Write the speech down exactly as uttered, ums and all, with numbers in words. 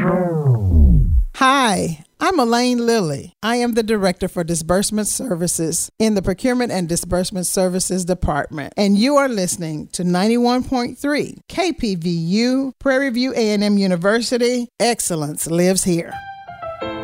Hi, I'm Elaine Lilly. I am the Director for Disbursement Services in the Procurement and Disbursement Services Department, and you are listening to ninety-one point three K P V U, Prairie View A and M University. Excellence lives here.